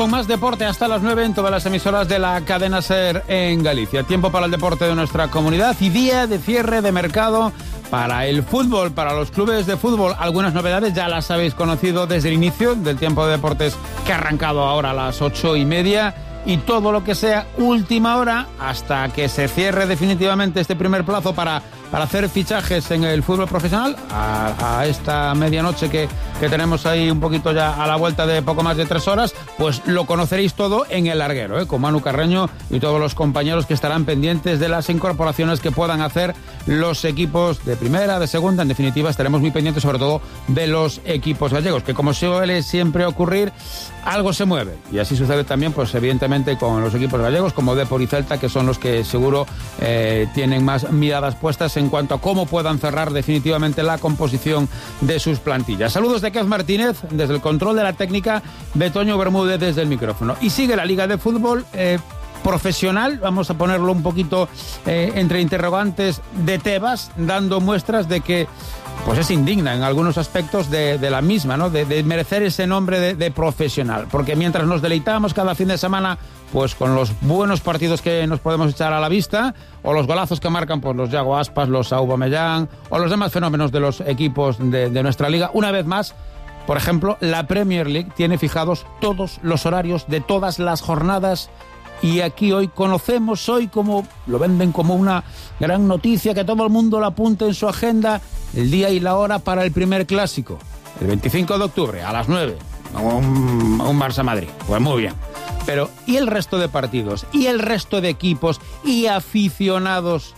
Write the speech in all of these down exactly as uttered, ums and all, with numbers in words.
Con más deporte hasta las nueve en todas las emisoras de la cadena SER en Galicia. Tiempo para el deporte de nuestra comunidad y día de cierre de mercado para el fútbol, para los clubes de fútbol. Algunas novedades ya las habéis conocido desde el inicio del tiempo de deportes que ha arrancado ahora a las ocho y media. Y todo lo que sea última hora hasta que se cierre definitivamente este primer plazo para, para hacer fichajes en el fútbol profesional a, a esta medianoche que, que tenemos ahí un poquito ya a la vuelta de poco más de tres horas, pues lo conoceréis todo en El Larguero, ¿eh? Con Manu Carreño y todos los compañeros que estarán pendientes de las incorporaciones que puedan hacer los equipos de primera, de segunda. En definitiva, estaremos muy pendientes sobre todo de los equipos gallegos, que como suele siempre ocurrir, algo se mueve. Y así sucede también, pues evidentemente, con los equipos gallegos como Depor y Celta, que son los que seguro eh, tienen más miradas puestas en cuanto a cómo puedan cerrar definitivamente la composición de sus plantillas. Saludos de Kev Martínez desde el control de la técnica, Betoño Bermúdez desde el micrófono. Y sigue la Liga de Fútbol eh, profesional, vamos a ponerlo un poquito eh, entre interrogantes de Tebas, dando muestras de que pues es indigna en algunos aspectos de, de la misma, ¿no? De, de merecer ese nombre de, de profesional. Porque mientras nos deleitamos cada fin de semana pues con los buenos partidos que nos podemos echar a la vista, o los golazos que marcan pues, los Yago Aspas, los Aubameyang, o los demás fenómenos de los equipos de, de nuestra liga, una vez más, por ejemplo, la Premier League tiene fijados todos los horarios de todas las jornadas. Y aquí hoy conocemos, hoy como lo venden como una gran noticia, que todo el mundo lo apunte en su agenda, el día y la hora para el primer clásico, el veinticinco de octubre a las nueve, un, un Barça-Madrid. Pues muy bien. Pero ¿y el resto de partidos? ¿Y el resto de equipos y aficionados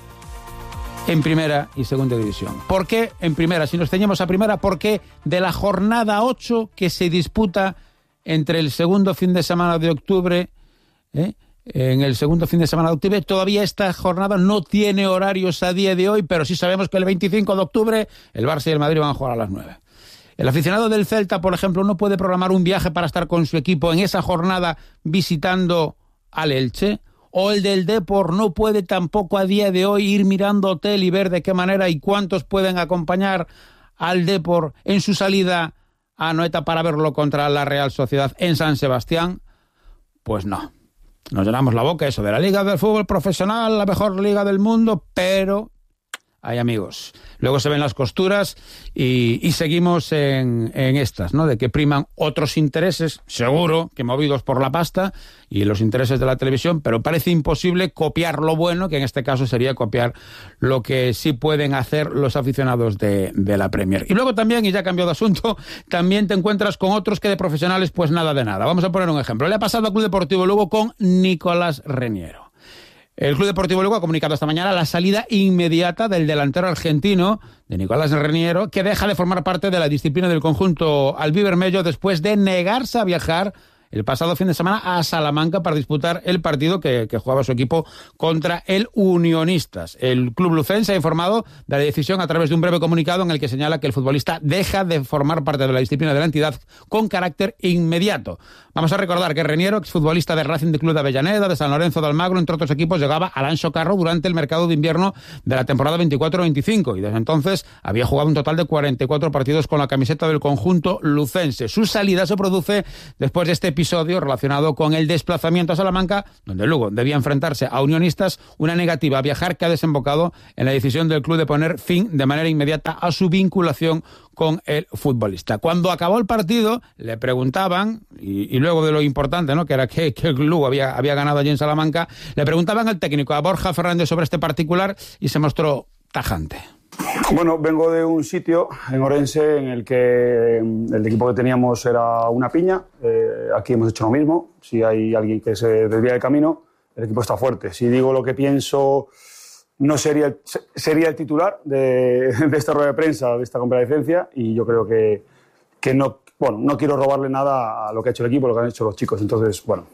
en primera y segunda división? ¿Por qué en primera? Si nos ceñimos a primera, ¿por qué de la jornada ocho que se disputa entre el segundo fin de semana de octubre, ¿eh? en el segundo fin de semana de octubre, todavía esta jornada no tiene horarios a día de hoy, pero sí sabemos que el veinticinco de octubre el Barça y el Madrid van a jugar a las nueve. El aficionado del Celta, por ejemplo, no puede programar un viaje para estar con su equipo en esa jornada visitando al Elche, o el del Depor no puede tampoco a día de hoy ir mirando hotel y ver de qué manera y cuántos pueden acompañar al Depor en su salida a Anoeta para verlo contra la Real Sociedad en San Sebastián. Pues no. Nos llenamos la boca eso de la Liga del Fútbol Profesional, la mejor liga del mundo, pero hay amigos. Luego se ven las costuras y, y seguimos en, en estas, ¿no? De que priman otros intereses, seguro que movidos por la pasta y los intereses de la televisión, pero parece imposible copiar lo bueno, que en este caso sería copiar lo que sí pueden hacer los aficionados de, de la Premier. Y luego también, y ya cambió de asunto, también te encuentras con otros que de profesionales pues nada de nada. Vamos a poner un ejemplo. Le ha pasado al Club Deportivo Lugo con Nicolás Reñero. El Club Deportivo Lugo ha comunicado esta mañana la salida inmediata del delantero argentino, de Nicolás Reñero, que deja de formar parte de la disciplina del conjunto albivermello después de negarse a viajar el pasado fin de semana a Salamanca para disputar el partido que, que jugaba su equipo contra el Unionistas. El club lucense ha informado de la decisión a través de un breve comunicado en el que señala que el futbolista deja de formar parte de la disciplina de la entidad con carácter inmediato. Vamos a recordar que Reñero, exfutbolista de Racing de Club de Avellaneda, de San Lorenzo de Almagro, entre otros equipos, llegaba al Anxo Carro durante el mercado de invierno de la temporada veinticuatro veinticinco y desde entonces había jugado un total de cuarenta y cuatro partidos con la camiseta del conjunto lucense. Su salida se produce después de este episodio episodio relacionado con el desplazamiento a Salamanca, donde Lugo debía enfrentarse a Unionistas, una negativa a viajar que ha desembocado en la decisión del club de poner fin de manera inmediata a su vinculación con el futbolista. Cuando acabó el partido, le preguntaban, y, y luego de lo importante, ¿no?, que era que, que el Lugo había, había ganado allí en Salamanca, le preguntaban al técnico, a Borja Fernández, sobre este particular, y se mostró tajante. Bueno, vengo de un sitio en Orense en el que el equipo que teníamos era una piña. Eh, aquí hemos hecho lo mismo. Si hay alguien que se desvía del camino, el equipo está fuerte. Si digo lo que pienso, no sería el, sería el titular de, de esta rueda de prensa, de esta comparecencia, y yo creo que, que no, bueno, no quiero robarle nada a lo que ha hecho el equipo, lo que han hecho los chicos. Entonces, bueno,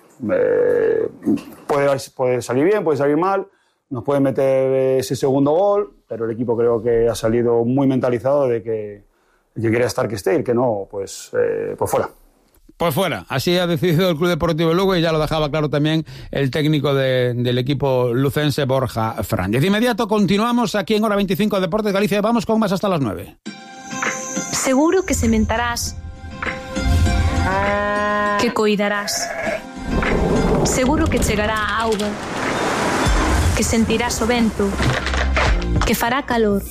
eh, puede, puede salir bien, puede salir mal. Nos puede meter ese segundo gol, pero el equipo creo que ha salido muy mentalizado de que el que quiera estar que esté y el que no, pues, eh, pues fuera. Pues fuera, así ha decidido el Club Deportivo Lugo y ya lo dejaba claro también el técnico de, del equipo lucense, Borja Fernández. De inmediato continuamos aquí en Hora veinticinco Deportes Galicia. Vamos con más hasta las nueve. Seguro que sementarás, que cuidarás, Seguro que chegará a auga, que sentirás o vento, que fará calor.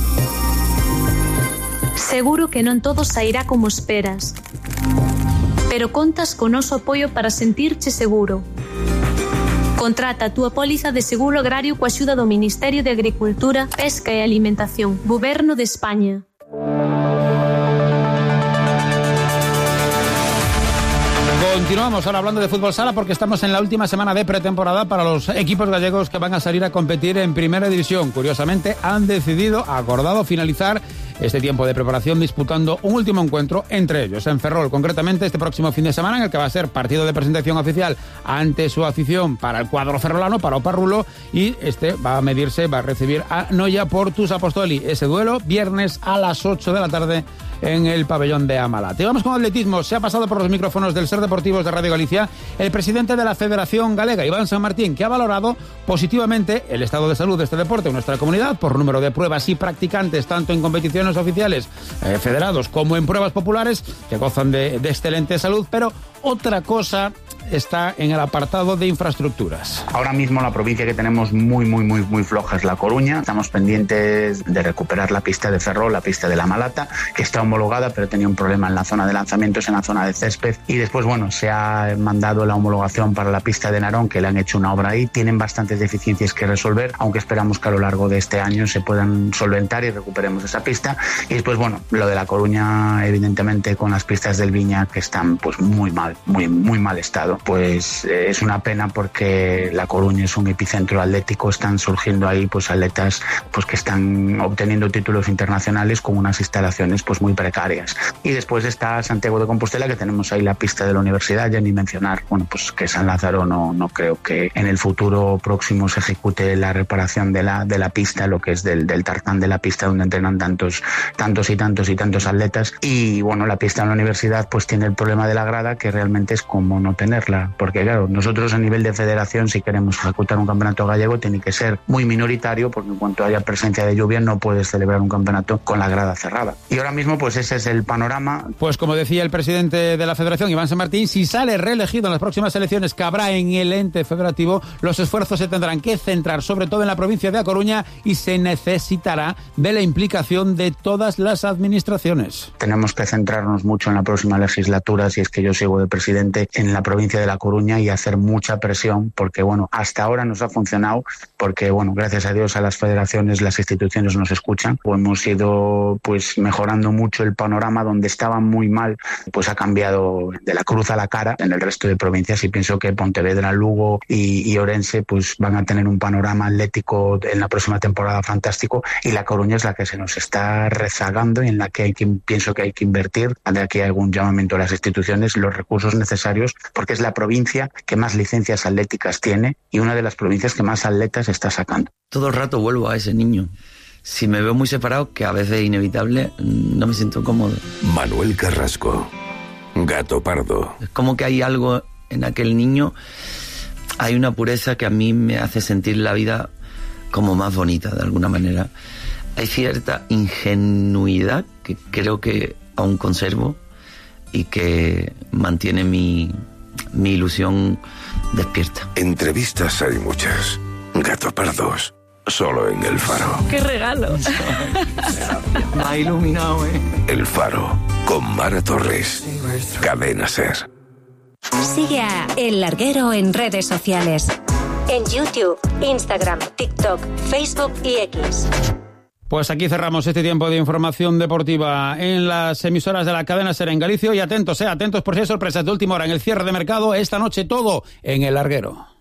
Seguro que non todo sairá como esperas, pero contas co noso apoio para sentirche seguro. Contrata a túa póliza de seguro agrario coa axuda do Ministerio de Agricultura, Pesca e Alimentación, Goberno de España. Continuamos ahora hablando de fútbol sala porque estamos en la última semana de pretemporada para los equipos gallegos que van a salir a competir en Primera División. Curiosamente, han decidido, acordado finalizar este tiempo de preparación disputando un último encuentro entre ellos, en Ferrol, concretamente este próximo fin de semana, en el que va a ser partido de presentación oficial ante su afición para el cuadro ferrolano, para Oparrulo, y este va a medirse, va a recibir a Noia Portus Apostoli. Ese duelo, viernes a las ocho de la tarde en el pabellón de Amalate. Vamos con atletismo. Se ha pasado por los micrófonos del Ser Deportivos de Radio Galicia el presidente de la Federación Galega, Iván San Martín, que ha valorado positivamente el estado de salud de este deporte en nuestra comunidad por número de pruebas y practicantes, tanto en competiciones oficiales eh, federados como en pruebas populares, que gozan de, de excelente salud, pero otra cosa está en el apartado de infraestructuras. Ahora mismo la provincia que tenemos muy, muy, muy, muy floja es La Coruña. Estamos pendientes de recuperar la pista de Ferrol, la pista de La Malata, que está homologada, pero tenía un problema en la zona de lanzamientos, en la zona de césped. Y después, bueno, se ha mandado la homologación para la pista de Narón, que le han hecho una obra ahí. Tienen bastantes deficiencias que resolver, aunque esperamos que a lo largo de este año se puedan solventar y recuperemos esa pista. Y después, bueno, lo de La Coruña, evidentemente, con las pistas del Viña, que están pues muy mal, muy, muy mal estado. Pues eh, es una pena porque La Coruña es un epicentro atlético, están surgiendo ahí pues atletas pues que están obteniendo títulos internacionales con unas instalaciones pues muy precarias. Y después está Santiago de Compostela, que tenemos ahí la pista de la universidad, ya ni mencionar, bueno, pues que San Lázaro no, no creo que en el futuro próximo se ejecute la reparación de la, de la pista, lo que es del, del tartán de la pista donde entrenan tantos, tantos y tantos y tantos atletas. Y bueno, la pista en la universidad pues tiene el problema de la grada, que realmente es como no tenerla, porque claro, nosotros a nivel de federación, si queremos ejecutar un campeonato gallego, tiene que ser muy minoritario, porque en cuanto haya presencia de lluvia no puedes celebrar un campeonato con la grada cerrada. Y ahora mismo pues ese es el panorama. Pues como decía el presidente de la federación, Iván San Martín, si sale reelegido en las próximas elecciones que habrá en el ente federativo, los esfuerzos se tendrán que centrar sobre todo en la provincia de A Coruña y se necesitará de la implicación de todas las administraciones. Tenemos que centrarnos mucho en la próxima legislatura, si es que yo sigo de presidente, en la provincia de La Coruña y hacer mucha presión, porque bueno, hasta ahora nos ha funcionado, porque bueno, gracias a Dios a las federaciones, las instituciones nos escuchan, o hemos ido pues mejorando mucho el panorama. Donde estaba muy mal, pues ha cambiado de la cruz a la cara en el resto de provincias, y pienso que Pontevedra, Lugo y, y Orense pues van a tener un panorama atlético en la próxima temporada fantástico, y La Coruña es la que se nos está rezagando y en la que, hay que pienso que hay que invertir. De aquí hay algún llamamiento a las instituciones, los recursos necesarios, porque es la provincia que más licencias atléticas tiene y una de las provincias que más atletas está sacando. Todo el rato vuelvo a ese niño. Si me veo muy separado, que a veces es inevitable, no me siento cómodo. Manuel Carrasco, Gato Pardo. Es como que hay algo en aquel niño, hay una pureza que a mí me hace sentir la vida como más bonita de alguna manera. Hay cierta ingenuidad que creo que aún conservo y que mantiene mi, mi ilusión despierta. Entrevistas hay muchas. Gato Pardos, solo en El Faro. ¡Qué regalo! Me ha iluminado, ¿eh? El Faro, con Mara Torres. Cadena Ser. Sigue a El Larguero en redes sociales. En YouTube, Instagram, TikTok, Facebook y X. Pues aquí cerramos este tiempo de información deportiva en las emisoras de la cadena Ser en Galicia. Y atentos, eh, atentos por si hay sorpresas de última hora en el cierre de mercado. Esta noche todo en El Larguero.